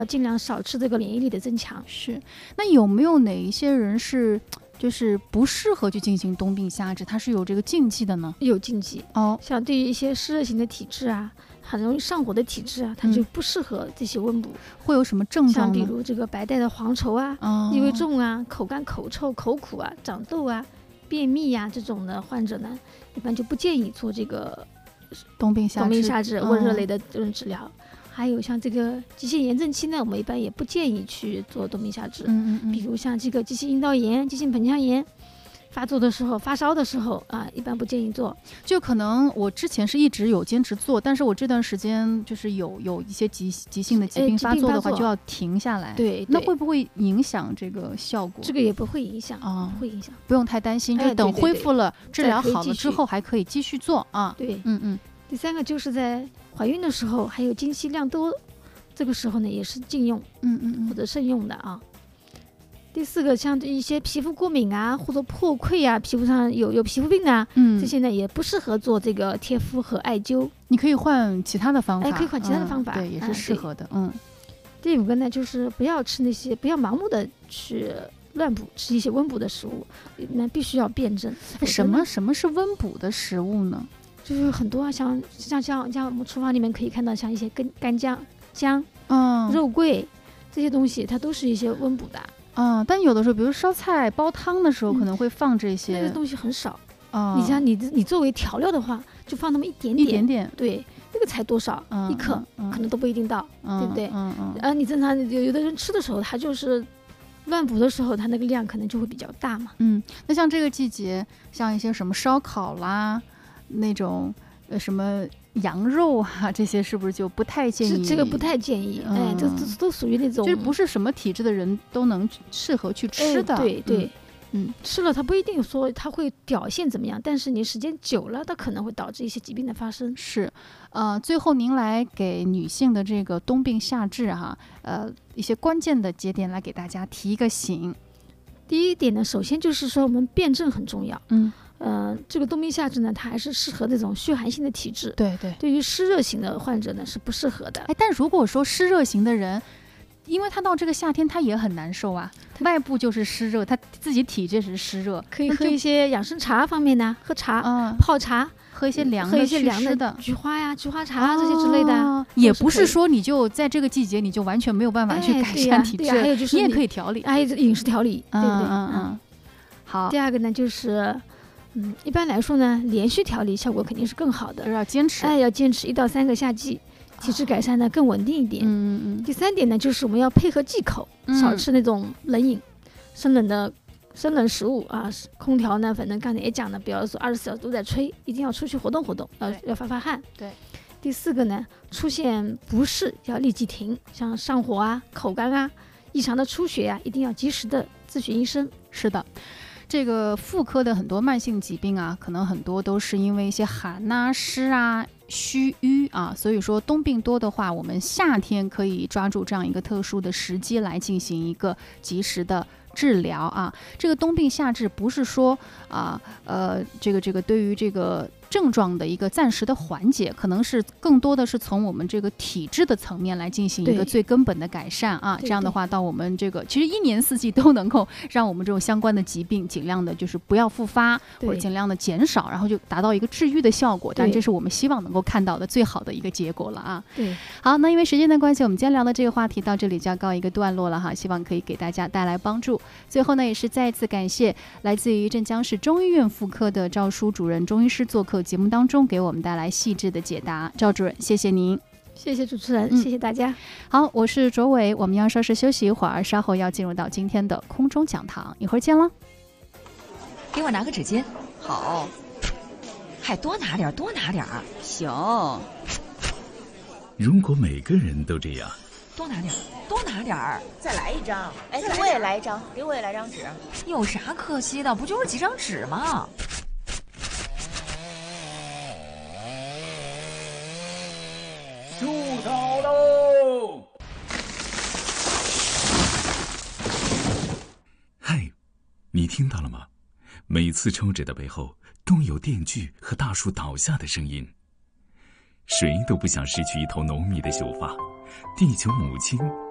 尽量少吃这个免疫力的增强。 是，那有没有哪一些人是就是不适合去进行冬病夏治，它是有这个禁忌的呢？ 有禁忌哦， 像对于一些湿热型的体质啊，很容易上火的体质啊，它就不适合这些温补。 会有什么症状呢？ 像比如这个白带的黄稠啊、异味重啊、口干口臭、口苦啊、长痘啊、便秘啊这种的患者呢，一般就不建议做这个冬病夏治温热类的这种治疗。还有像这个急性炎症期呢，我们一般也不建议去做冬病夏治。比如像这个急性阴道炎、急性盆腔炎发作的时候、发烧的时候啊，一般不建议做。 就可能我之前是一直有坚持做，但是我这段时间就是有一些急性的疾病发作的话，就要停下来。 对， 那会不会影响这个效果？ 这个也不会影响啊， 不会影响， 不用太担心，就等恢复了、治疗好了之后，还可以继续做啊。 对，第三个就是在怀孕的时候，还有经期量多，这个时候呢也是禁用，或者慎用的啊。第四个，像一些皮肤过敏啊，或者破溃啊，皮肤上有皮肤病啊，这些呢也不适合做这个贴敷和艾灸。 你可以换其他的方法， 可以换其他的方法， 对，也是适合的。 第五个呢，就是不要吃那些，不要盲目的去乱补，吃一些温补的食物，那必须要辩证。 什么是温补的食物呢？ 就是很多啊，像我们厨房里面可以看到，像一些干姜、肉桂这些东西，它都是一些温补的。 但有的时候，比如烧菜、煲汤的时候，可能会放这些。 那个东西很少。你像你作为调料的话，就放那么一点点。对，那个才多少，1克，可能都不一定到，对不对？你正常有的人吃的时候，他就是乱补的时候，它那个量可能就会比较大嘛。 那像这个季节，像一些什么烧烤啦。那种什么羊肉啊，这些是不是就不太建议？ 这个不太建议，这都属于那种， 就是不是什么体质的人都能适合去吃的。 对，吃了它不一定说它会表现怎么样，但是你时间久了，它可能会导致一些疾病的发生。 是，最后您来给女性的这个冬病夏治一些关键的节点来给大家提一个醒。 第一点呢，首先就是说我们辩证很重要。这个冬病夏治呢，它还是适合这种虚寒性的体质。对于湿热型的患者呢是不适合的。 但如果说湿热型的人，因为他到这个夏天他也很难受啊，外部就是湿热，他自己体质是湿热， 可以喝一些养生茶方面呢，喝茶、泡茶， 喝一些凉的菊花呀、菊花茶这些之类的。 也不是说你就在这个季节你就完全没有办法去改善体质， 还有就是你也可以调理， 还有饮食调理，对不对？ 好。 第二个呢就是一般来说呢，连续调理效果肯定是更好的， 要坚持 1到3个夏季，体质改善呢更稳定一点。第三点呢，就是我们要配合忌口，少吃那种冷饮、生冷食物啊。空调呢，反正刚才也讲了，不要说24小时都在吹，一定要出去活动活动，要发汗。 对。 第四个呢，出现不适要立即停，像上火啊、口干啊、异常的出血啊，一定要及时的咨询医生。 是的。这个妇科的很多慢性疾病啊，可能很多都是因为一些寒啊、湿啊、虚瘀啊，所以说冬病多的话，我们夏天可以抓住这样一个特殊的时机来进行一个及时的治疗啊。这个冬病夏治不是说这个对于这个症状的一个暂时的缓解，可能是更多的是从我们这个体质的层面来进行一个最根本的改善啊。这样的话，到我们这个其实1年4季都能够让我们这种相关的疾病尽量的就是不要复发，或者尽量的减少，然后就达到一个治愈的效果。但这是我们希望能够看到的最好的一个结果了啊。 对， 好，那因为时间的关系，我们今天聊的这个话题到这里就要告一个段落了哈，希望可以给大家带来帮助。最后呢，也是再次感谢来自于镇江市中医院妇科的赵淑主任中医师做客节目当中，给我们带来细致的解答。赵主任，谢谢您。 谢谢主持人，谢谢大家。 好，我是卓伟，我们要稍事休息一会儿，稍后要进入到今天的空中讲堂，一会儿见了。 给我拿个纸巾。好，还多拿点，多拿点。行。 如果每个人都这样， 多拿点，多拿点。 再来一张。哎，给我也来一张，给我也来张纸。 有啥可惜的？不就是几张纸吗？ 住手喽！嗨，你听到了吗？每次抽纸的背后都有电锯和大树倒下的声音。谁都不想失去一头浓密的秀发，地球母亲